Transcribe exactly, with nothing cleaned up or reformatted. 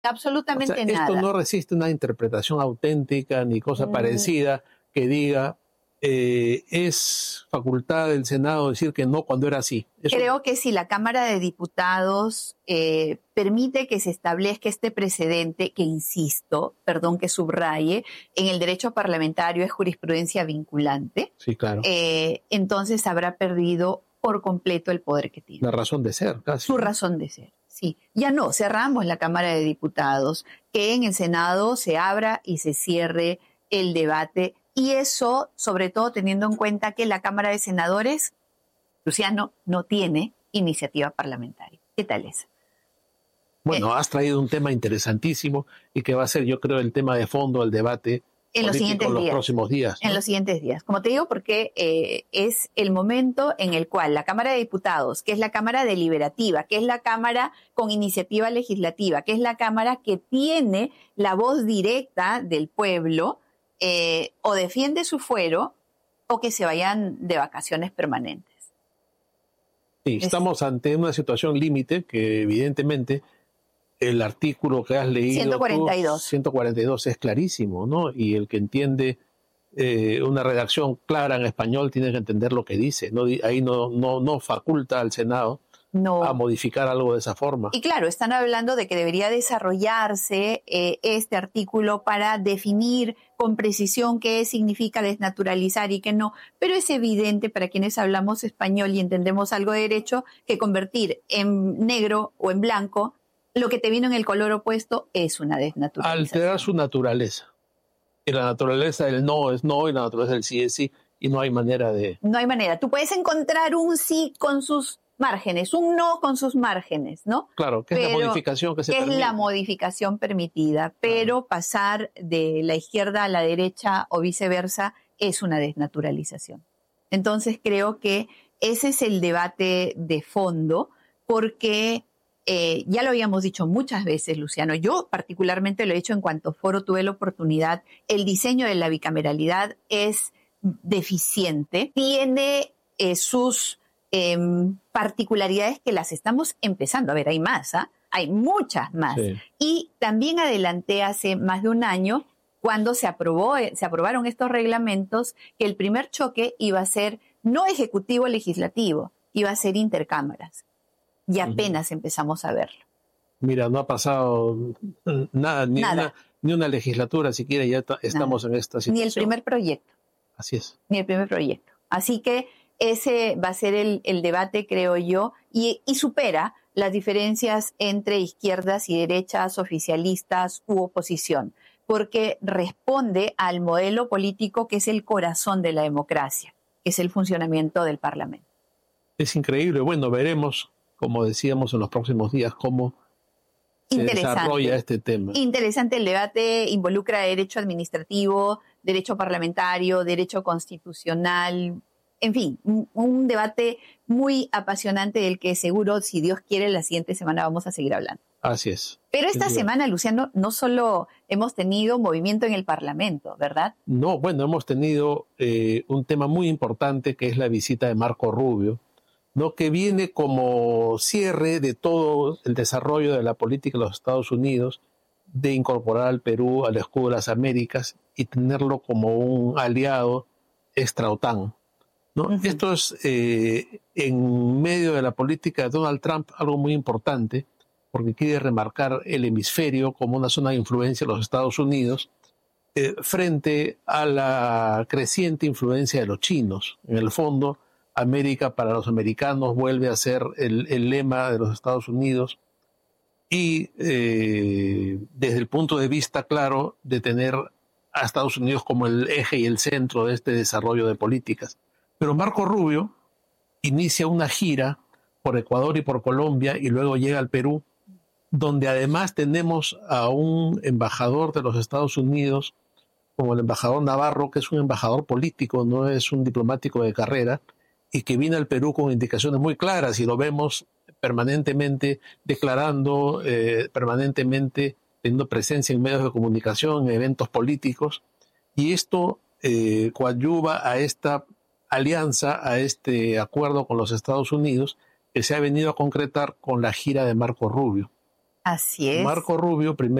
Absolutamente o sea, nada. Esto no resiste una interpretación auténtica ni cosa mm. parecida que diga eh, es facultad del Senado decir que no cuando era así. Eso... Creo que si la Cámara de Diputados eh, permite que se establezca este precedente, que insisto, perdón que subraye, en el derecho parlamentario es jurisprudencia vinculante, sí, claro. eh, entonces habrá perdido por completo el poder que tiene. La razón de ser, casi. Su razón de ser. Sí, ya no, cerramos la Cámara de Diputados, que en el Senado se abra y se cierre el debate, y eso, sobre todo teniendo en cuenta que la Cámara de Senadores, Luciano, no tiene iniciativa parlamentaria. ¿Qué tal es? Bueno, eh, has traído un tema interesantísimo y que va a ser, yo creo, el tema de fondo del debate en los siguientes en los días. próximos días, ¿no? En los siguientes días. Como te digo, porque eh, es el momento en el cual la Cámara de Diputados, que es la Cámara deliberativa, que es la Cámara con iniciativa legislativa, que es la Cámara que tiene la voz directa del pueblo, eh, o defiende su fuero o que se vayan de vacaciones permanentes. Sí, es... estamos ante una situación límite que evidentemente... El artículo que has leído, ciento cuarenta y dos. Tú, ciento cuarenta y dos es clarísimo, ¿no? Y el que entiende eh, una redacción clara en español tiene que entender lo que dice, ¿no? Ahí no, no, no faculta al Senado no. a modificar algo de esa forma. Y claro, están hablando de que debería desarrollarse eh, este artículo para definir con precisión qué significa desnaturalizar y qué no, pero es evidente para quienes hablamos español y entendemos algo de derecho que convertir en negro o en blanco lo que te vino en el color opuesto es una desnaturalización. Alterar su naturaleza. Y la naturaleza del no es no y la naturaleza del sí es sí. Y no hay manera de... No hay manera. Tú puedes encontrar un sí con sus márgenes, un no con sus márgenes, ¿no? Claro, que es la modificación que se permite. Es la modificación permitida, pero claro. pasar de la izquierda a la derecha o viceversa es una desnaturalización. Entonces creo que ese es el debate de fondo, porque... Eh, ya lo habíamos dicho muchas veces, Luciano, yo particularmente lo he dicho en cuanto foro tuve la oportunidad, el diseño de la bicameralidad es deficiente, tiene eh, sus eh, particularidades que las estamos empezando a ver, hay más, ¿ah? Hay muchas más. Sí. Y también adelanté hace más de un año, cuando se aprobó, se aprobaron estos reglamentos, que el primer choque iba a ser no ejecutivo-legislativo, iba a ser intercámaras. Y apenas uh-huh. empezamos a verlo. Mira, no ha pasado nada, ni, nada. Una, ni una legislatura siquiera, ya ta, estamos nada. en esta situación. Ni el primer proyecto. Así es. Ni el primer proyecto. Así que ese va a ser el, el debate, creo yo, y, y supera las diferencias entre izquierdas y derechas, oficialistas u oposición, porque responde al modelo político que es el corazón de la democracia, que es el funcionamiento del Parlamento. Es increíble. Bueno, veremos, como decíamos, en los próximos días cómo se desarrolla este tema. Interesante el debate, involucra derecho administrativo, derecho parlamentario, derecho constitucional, en fin, un, un debate muy apasionante del que seguro, si Dios quiere, la siguiente semana vamos a seguir hablando. Así es. Pero esta es semana, Luciano, no solo hemos tenido movimiento en el Parlamento, ¿verdad? No, bueno, hemos tenido eh, un tema muy importante que es la visita de Marco Rubio, ¿no? Que viene como cierre de todo el desarrollo de la política de los Estados Unidos de incorporar al Perú al escudo de las Américas y tenerlo como un aliado extra-OTAN, ¿no? Uh-huh. Esto es, eh, en medio de la política de Donald Trump, algo muy importante, porque quiere remarcar el hemisferio como una zona de influencia de los Estados Unidos eh, frente a la creciente influencia de los chinos. En el fondo, América para los americanos vuelve a ser el, el lema de los Estados Unidos y eh, desde el punto de vista, claro, de tener a Estados Unidos como el eje y el centro de este desarrollo de políticas. Pero Marco Rubio inicia una gira por Ecuador y por Colombia y luego llega al Perú, donde además tenemos a un embajador de los Estados Unidos, como el embajador Navarro, que es un embajador político, no es un diplomático de carrera, y que viene al Perú con indicaciones muy claras, y lo vemos permanentemente declarando, eh, permanentemente teniendo presencia en medios de comunicación, en eventos políticos, y esto eh, coadyuva a esta alianza, a este acuerdo con los Estados Unidos, que se ha venido a concretar con la gira de Marco Rubio. Así es. Marco Rubio, primero